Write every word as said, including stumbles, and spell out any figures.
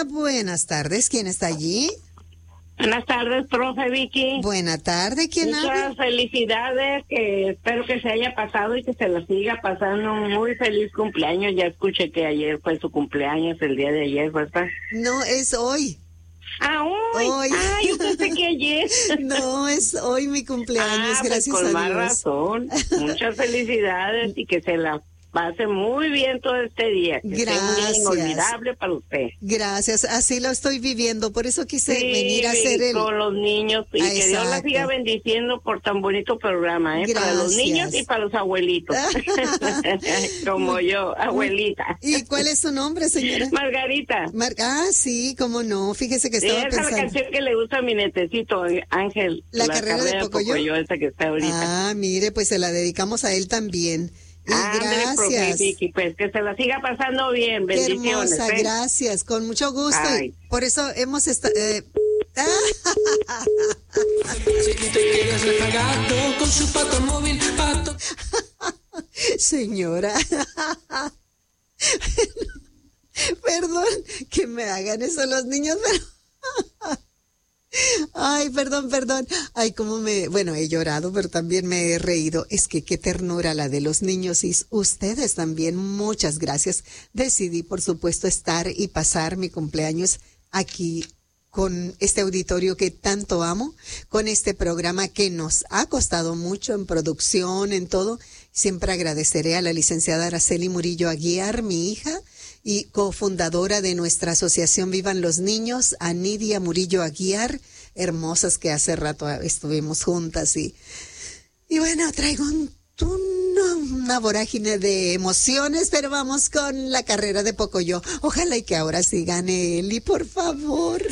buenas tardes. ¿Quién está allí? Buenas tardes, profe Vicky. Buena tarde, ¿quién Muchas habla? Muchas felicidades, que espero que se haya pasado y que se la siga pasando. Un muy feliz cumpleaños. Ya escuché que ayer fue su cumpleaños, el día de ayer, ¿verdad? No, es hoy. Ah, hoy. Hoy. Ah, yo pensé que ayer. No, es hoy mi cumpleaños, ah, gracias pues con a Dios. más razón. Muchas felicidades y que se la pase muy bien todo este día. Que Gracias. sea un día inolvidable para usted. Gracias, así lo estoy viviendo, por eso quise Sí, venir a hacer el... con los niños y ah, que Dios la siga bendiciendo por tan bonito programa, ¿eh? Gracias. Para los niños y para los abuelitos. Como yo, abuelita. ¿Y cuál es su nombre, señora? Margarita. Mar ah, sí, cómo no, fíjese que estaba sí, esa pensando... es la canción que le gusta a mi netecito, Ángel. La, la carrera, carrera de Pocoyo. Pocoyo, esa que está ahorita. Ah, mire, pues se la dedicamos a él también. Y ah, gracias. Vicky, pues que se la siga pasando bien. Bendiciones. Qué hermosa, ¿eh? Gracias, con mucho gusto. Y por eso hemos estado... Eh, con su pato móvil, pato. Señora. Perdón que me hagan eso los niños, pero... Ay, perdón, perdón. Ay, cómo me... Bueno, he llorado, pero también me he reído. Es que qué ternura la de los niños y ustedes también. Muchas gracias. Decidí, por supuesto, estar y pasar mi cumpleaños aquí con este auditorio que tanto amo, con este programa que nos ha costado mucho en producción, en todo. Siempre agradeceré a la licenciada Araceli Murillo Aguiar, mi hija, y cofundadora de nuestra asociación Vivan los Niños, a Nidia Murillo Aguiar, hermosas que hace rato estuvimos juntas. Y, y bueno, traigo un, un, una vorágine de emociones, pero vamos con la carrera de Pocoyo. Ojalá y que ahora sí gane Eli, por favor.